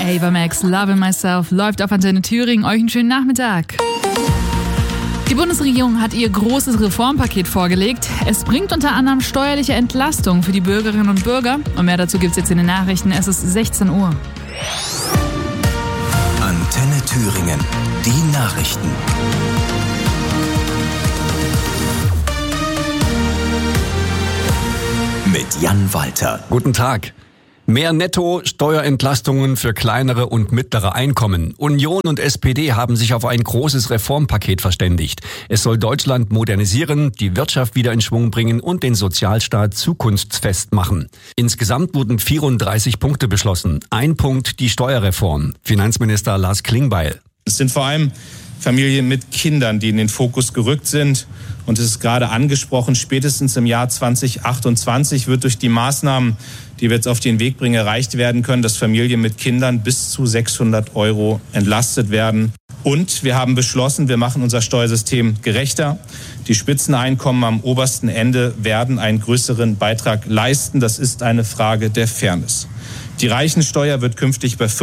Ava Max, Loving Myself, läuft auf Antenne Thüringen. Euch einen schönen Nachmittag. Die Bundesregierung hat ihr großes Reformpaket vorgelegt. Es bringt unter anderem steuerliche Entlastung für die Bürgerinnen und Bürger. Und mehr dazu gibt's jetzt in den Nachrichten. Es ist 16 Uhr. Antenne Thüringen, die Nachrichten. Mit Jan Walter. Guten Tag. Mehr Netto-Steuerentlastungen für kleinere und mittlere Einkommen. Union und SPD haben sich auf ein großes Reformpaket verständigt. Es soll Deutschland modernisieren, die Wirtschaft wieder in Schwung bringen und den Sozialstaat zukunftsfest machen. Insgesamt wurden 34 Punkte beschlossen. Ein Punkt die Steuerreform. Finanzminister Lars Klingbeil. Es sind vor allem Familien mit Kindern, die in den Fokus gerückt sind. Und es ist gerade angesprochen, spätestens im Jahr 2028 wird durch die Maßnahmen, die wir jetzt auf den Weg bringen, erreicht werden können, dass Familien mit Kindern bis zu 600 € entlastet werden. Und wir haben beschlossen, wir machen unser Steuersystem gerechter. Die Spitzeneinkommen am obersten Ende werden einen größeren Beitrag leisten. Das ist eine Frage der Fairness. Die Reichensteuer wird künftig mit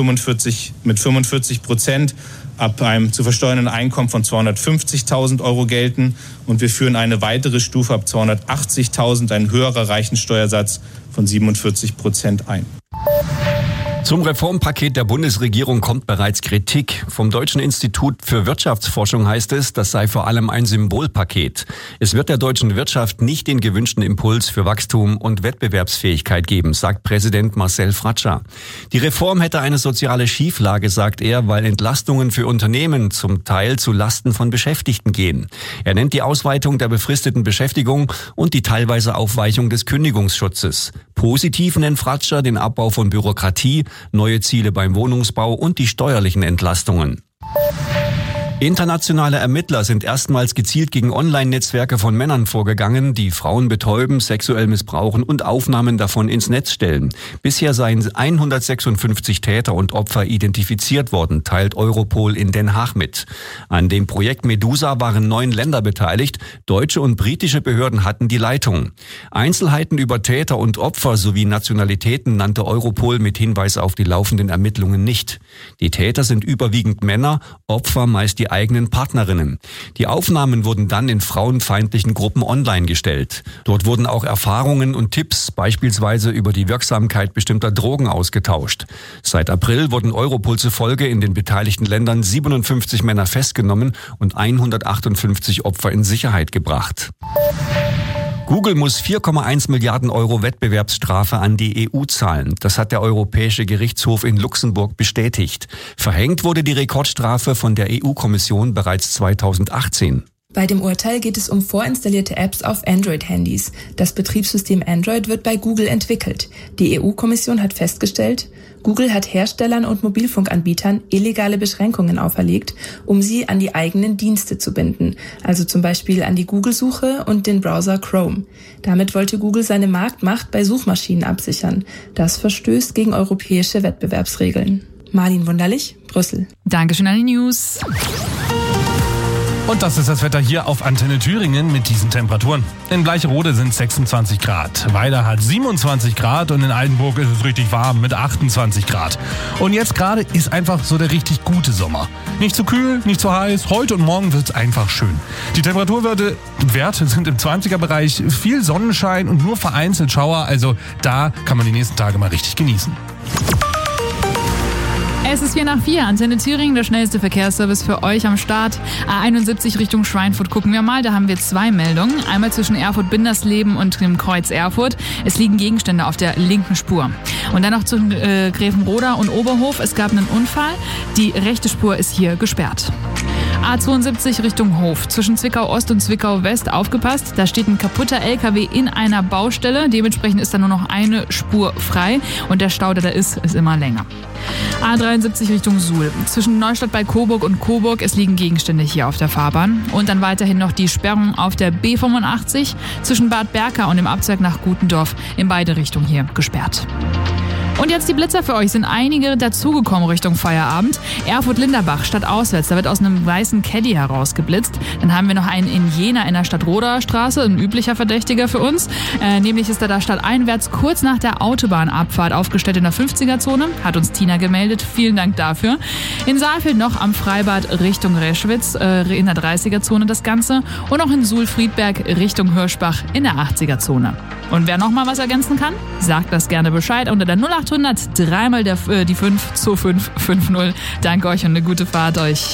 45% ab einem zu versteuernden Einkommen von 250.000 € gelten. Und wir führen eine weitere Stufe ab 280.000, ein höherer Reichensteuersatz von 47% ein. Zum Reformpaket der Bundesregierung kommt bereits Kritik. Vom Deutschen Institut für Wirtschaftsforschung heißt es, das sei vor allem ein Symbolpaket. Es wird der deutschen Wirtschaft nicht den gewünschten Impuls für Wachstum und Wettbewerbsfähigkeit geben, sagt Präsident Marcel Fratscher. Die Reform hätte eine soziale Schieflage, sagt er, weil Entlastungen für Unternehmen zum Teil zu Lasten von Beschäftigten gehen. Er nennt die Ausweitung der befristeten Beschäftigung und die teilweise Aufweichung des Kündigungsschutzes. Positiv nennt Fratscher den Abbau von Bürokratie, neue Ziele beim Wohnungsbau und die steuerlichen Entlastungen. Internationale Ermittler sind erstmals gezielt gegen Online-Netzwerke von Männern vorgegangen, die Frauen betäuben, sexuell missbrauchen und Aufnahmen davon ins Netz stellen. Bisher seien 156 Täter und Opfer identifiziert worden, teilt Europol in Den Haag mit. An dem Projekt Medusa waren 9 Länder beteiligt. Deutsche und britische Behörden hatten die Leitung. Einzelheiten über Täter und Opfer sowie Nationalitäten nannte Europol mit Hinweis auf die laufenden Ermittlungen nicht. Die Täter sind überwiegend Männer, Opfer meist die eigenen Partnerinnen. Die Aufnahmen wurden dann in frauenfeindlichen Gruppen online gestellt. Dort wurden auch Erfahrungen und Tipps, beispielsweise über die Wirksamkeit bestimmter Drogen, ausgetauscht. Seit April wurden Europol zufolge in den beteiligten Ländern 57 Männer festgenommen und 158 Opfer in Sicherheit gebracht. Google muss 4,1 Milliarden € Wettbewerbsstrafe an die EU zahlen. Das hat der Europäische Gerichtshof in Luxemburg bestätigt. Verhängt wurde die Rekordstrafe von der EU-Kommission bereits 2018. Bei dem Urteil geht es um vorinstallierte Apps auf Android-Handys. Das Betriebssystem Android wird bei Google entwickelt. Die EU-Kommission hat festgestellt, Google hat Herstellern und Mobilfunkanbietern illegale Beschränkungen auferlegt, um sie an die eigenen Dienste zu binden, also zum Beispiel an die Google-Suche und den Browser Chrome. Damit wollte Google seine Marktmacht bei Suchmaschinen absichern. Das verstößt gegen europäische Wettbewerbsregeln. Marlin Wunderlich, Brüssel. Dankeschön an die News. Und das ist das Wetter hier auf Antenne Thüringen mit diesen Temperaturen. In Bleicherode sind 26 Grad, Weida hat 27 Grad und in Altenburg ist es richtig warm mit 28 Grad. Und jetzt gerade ist einfach so der richtig gute Sommer. Nicht zu kühl, nicht zu heiß, heute und morgen wird es einfach schön. Die Temperaturwerte sind im 20er-Bereich, viel Sonnenschein und nur vereinzelt Schauer, also da kann man die nächsten Tage mal richtig genießen. Es ist 4:04, Antenne Thüringen, der schnellste Verkehrsservice für euch am Start. A71 Richtung Schweinfurt gucken wir mal, da haben wir 2 Meldungen. Einmal zwischen Erfurt-Bindersleben und dem Kreuz Erfurt. Es liegen Gegenstände auf der linken Spur. Und dann noch zu Grevenroda und Oberhof. Es gab einen Unfall, die rechte Spur ist hier gesperrt. A72 Richtung Hof. Zwischen Zwickau Ost und Zwickau West aufgepasst. Da steht ein kaputter LKW in einer Baustelle. Dementsprechend ist da nur noch eine Spur frei. Und der Stau, der da ist immer länger. A73 Richtung Suhl. Zwischen Neustadt bei Coburg und Coburg. Es liegen Gegenstände hier auf der Fahrbahn. Und dann weiterhin noch die Sperrung auf der B85. Zwischen Bad Berka und dem Abzweig nach Gutendorf. In beide Richtungen hier gesperrt. Und jetzt die Blitzer für euch. Sind einige dazugekommen Richtung Feierabend. Erfurt-Linderbach, Stadt auswärts. Da wird aus einem weißen Caddy herausgeblitzt. Dann haben wir noch einen in Jena in der Stadtroder Straße. Ein üblicher Verdächtiger für uns. Nämlich ist er da stadteinwärts kurz nach der Autobahnabfahrt aufgestellt in der 50er-Zone. Hat uns Tina gemeldet. Vielen Dank dafür. In Saalfeld noch am Freibad Richtung Reschwitz in der 30er-Zone das Ganze. Und auch in Suhl-Friedberg Richtung Hirschbach in der 80er-Zone. Und wer noch mal was ergänzen kann, sagt das gerne Bescheid unter der 0800 dreimal die 52550. Danke euch und eine gute Fahrt euch.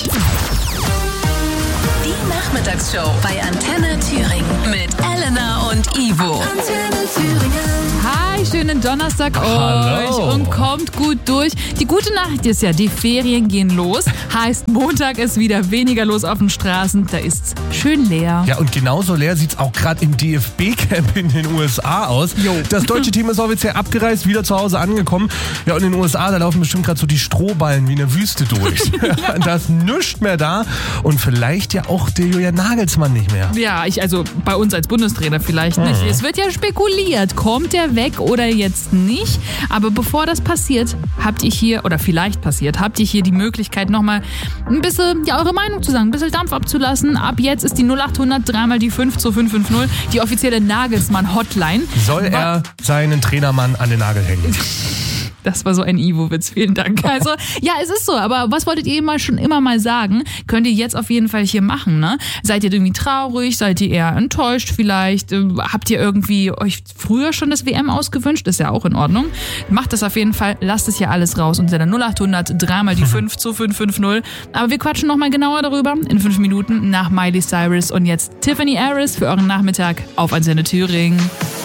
Die Nachmittagsshow bei Antenne Thüringen mit Elena und Ivo. Antenne Thüringen. Hi, schönen Donnerstag Hallo. euch und kommt gut durch. Die gute Nachricht ist ja, die Ferien gehen los. Heißt, Montag ist wieder weniger los auf den Straßen. Da ist's schön leer. Ja, und genauso leer sieht's auch gerade im DFB-Camp in den USA aus. Jo. Das deutsche Team ist offiziell abgereist, wieder zu Hause angekommen. Ja, und in den USA, da laufen bestimmt gerade so die Strohballen wie eine Wüste durch. Da ist nichts mehr da und vielleicht ja auch der Julian Nagelsmann nicht mehr. Ja, also bei uns als Bundestrainer vielleicht nicht. Es wird ja spekuliert, kommt der weg oder jetzt nicht. Aber bevor das passiert, habt ihr hier die Möglichkeit nochmal ein bisschen eure Meinung zu sagen, ein bisschen Dampf abzulassen. Ab jetzt ist die 0800 dreimal die 52550 die offizielle Nagelsmann-Hotline. Soll er seinen Trainermann an den Nagel hängen? Das war so ein Ivo-Witz, vielen Dank. Also, ja, es ist so, aber was wolltet ihr schon immer mal sagen? Könnt ihr jetzt auf jeden Fall hier machen, ne? Seid ihr irgendwie traurig? Seid ihr eher enttäuscht vielleicht? Habt ihr irgendwie euch früher schon das WM ausgewünscht? Ist ja auch in Ordnung. Macht das auf jeden Fall, lasst es hier alles raus unter der 0800 dreimal die 52550. Aber wir quatschen nochmal genauer darüber in 5 Minuten nach Miley Cyrus und jetzt Tiffany Harris für euren Nachmittag auf Antenne Thüringen.